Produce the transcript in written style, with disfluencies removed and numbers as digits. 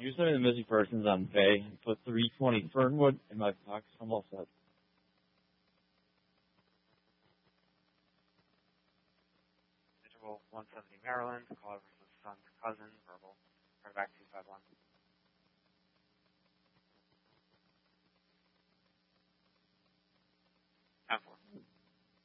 You send me the missing persons on Bay. Put 320 Fernwood in my box. I'm all set. Interval 170 Maryland. Caller versus son's cousin. Verbal. Turn back 251. Time 4.